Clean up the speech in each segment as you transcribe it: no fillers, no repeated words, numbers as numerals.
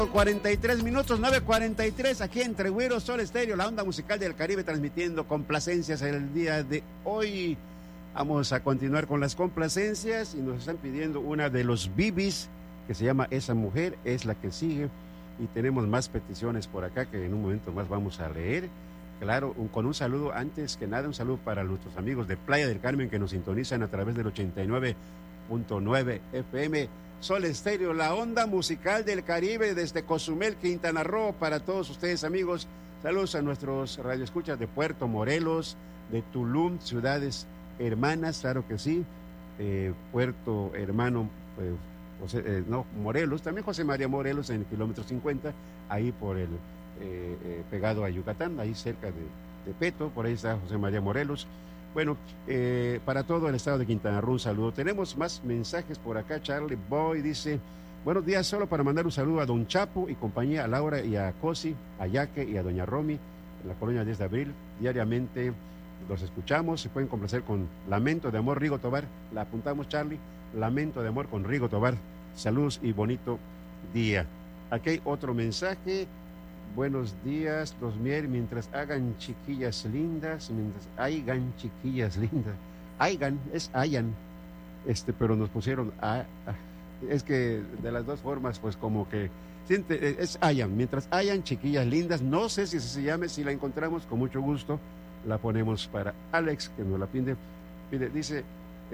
43 minutos, 9:43, aquí en Triguero, Sol Estéreo, la onda musical del Caribe, transmitiendo complacencias el día de hoy. Vamos a continuar con las complacencias y nos están pidiendo una de los Bibis, que se llama Esa Mujer, es la que sigue. Y tenemos más peticiones por acá que en un momento más vamos a leer. Claro, con un saludo, antes que nada, un saludo para nuestros amigos de Playa del Carmen que nos sintonizan a través del 89.9 FM. Sol Estéreo, la onda musical del Caribe desde Cozumel, Quintana Roo, para todos ustedes, amigos. Saludos a nuestros radioescuchas de Puerto Morelos, de Tulum, ciudades hermanas, claro que sí. Puerto Hermano, Morelos, también José María Morelos en el kilómetro 50, ahí por el pegado a Yucatán, ahí cerca de Peto, por ahí está José María Morelos. Bueno, para todo el estado de Quintana Roo, un saludo. Tenemos más mensajes por acá. Charlie Boy dice: buenos días, solo para mandar un saludo a Don Chapo y compañía, a Laura y a Cosi, a Yaque y a Doña Romy, en la colonia 10 de abril. Diariamente los escuchamos, se pueden complacer con Lamento de Amor, Rigo Tobar. La apuntamos, Charlie, Lamento de Amor con Rigo Tobar. Saludos y bonito día. Aquí hay otro mensaje. Buenos días, los mier, mientras hagan chiquillas lindas, mientras hagan chiquillas lindas. Hagan, es hayan, pero nos pusieron es que de las dos formas, pues como que, es hayan, mientras hayan chiquillas lindas, no sé si se llame, si la encontramos, con mucho gusto, la ponemos para Alex, que nos la pide, dice,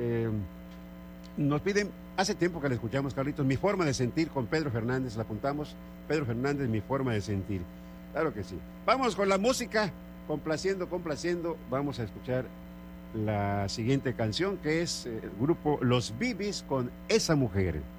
nos piden, hace tiempo que la escuchamos, Carlitos, Mi Forma de Sentir con Pedro Fernández, la apuntamos, Pedro Fernández, Mi Forma de Sentir. Claro que sí. Vamos con la música, complaciendo, vamos a escuchar la siguiente canción, que es el grupo Los Bibis con Esa Mujer.